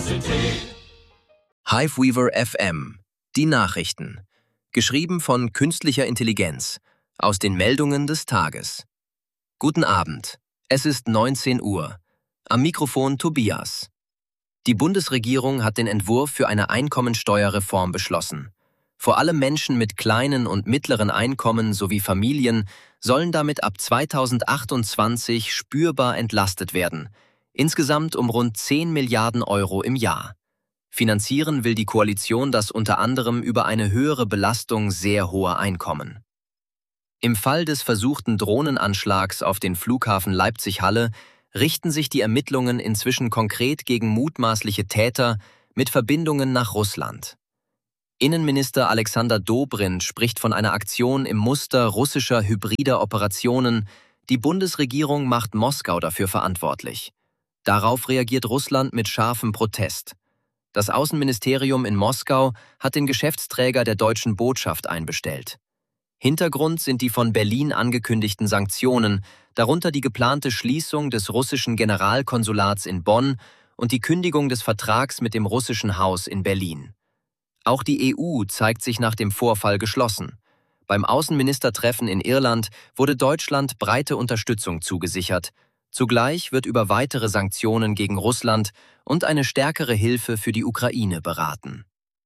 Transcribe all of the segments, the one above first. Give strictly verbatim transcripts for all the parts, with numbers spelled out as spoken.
Hiveweaver F M. Die Nachrichten. Geschrieben von künstlicher Intelligenz. Aus den Meldungen des Tages. Guten Abend. Es ist neunzehn Uhr. Am Mikrofon Tobias. Die Bundesregierung hat den Entwurf für eine Einkommensteuerreform beschlossen. Vor allem Menschen mit kleinen und mittleren Einkommen sowie Familien sollen damit ab zweitausendachtundzwanzig spürbar entlastet werden. Insgesamt um rund zehn Milliarden Euro im Jahr. Finanzieren will die Koalition das unter anderem über eine höhere Belastung sehr hoher Einkommen. Im Fall des versuchten Drohnenanschlags auf den Flughafen Leipzig-Halle richten sich die Ermittlungen inzwischen konkret gegen mutmaßliche Täter mit Verbindungen nach Russland. Innenminister Alexander Dobrindt spricht von einer Aktion im Muster russischer hybrider Operationen. Die Bundesregierung macht Moskau dafür verantwortlich. Darauf reagiert Russland mit scharfem Protest. Das Außenministerium in Moskau hat den Geschäftsträger der deutschen Botschaft einbestellt. Hintergrund sind die von Berlin angekündigten Sanktionen, darunter die geplante Schließung des russischen Generalkonsulats in Bonn und die Kündigung des Vertrags mit dem russischen Haus in Berlin. Auch die E U zeigt sich nach dem Vorfall geschlossen. Beim Außenministertreffen in Irland wurde Deutschland breite Unterstützung zugesichert. Zugleich wird über weitere Sanktionen gegen Russland und eine stärkere Hilfe für die Ukraine beraten.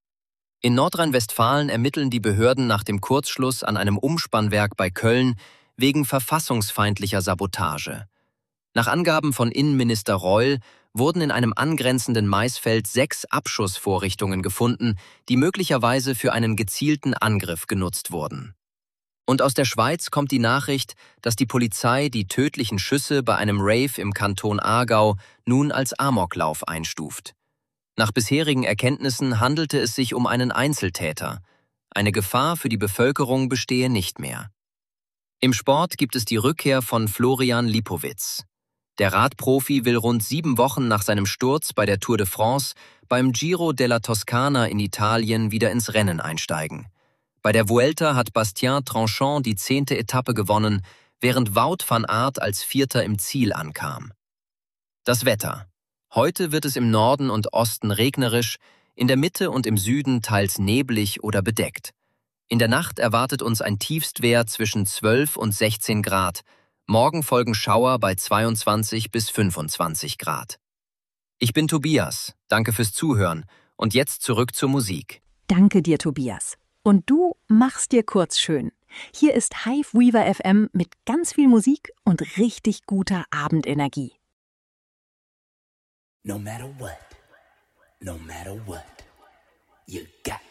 In Nordrhein-Westfalen ermitteln die Behörden nach dem Kurzschluss an einem Umspannwerk bei Köln wegen verfassungsfeindlicher Sabotage. Nach Angaben von Innenminister Reul wurden in einem angrenzenden Maisfeld sechs Abschussvorrichtungen gefunden, die möglicherweise für einen gezielten Angriff genutzt wurden. Und aus der Schweiz kommt die Nachricht, dass die Polizei die tödlichen Schüsse bei einem Rave im Kanton Aargau nun als Amoklauf einstuft. Nach bisherigen Erkenntnissen handelte es sich um einen Einzeltäter. Eine Gefahr für die Bevölkerung bestehe nicht mehr. Im Sport gibt es die Rückkehr von Florian Lipowitz. Der Radprofi will rund sieben Wochen nach seinem Sturz bei der Tour de France beim Giro della Toscana in Italien wieder ins Rennen einsteigen. Bei der Vuelta hat Bastien Tranchant die zehnte Etappe gewonnen, während Wout van Aert als Vierter im Ziel ankam. Das Wetter. Heute wird es im Norden und Osten regnerisch, in der Mitte und im Süden teils neblig oder bedeckt. In der Nacht erwartet uns ein Tiefstwert zwischen zwölf und sechzehn Grad. Morgen folgen Schauer bei zweiundzwanzig bis fünfundzwanzig Grad. Ich bin Tobias, danke fürs Zuhören und jetzt zurück zur Musik. Danke dir, Tobias. Und du machst dir kurz schön. Hier ist Hiveweaver F M mit ganz viel Musik und richtig guter Abendenergie. No matter what, no matter what, you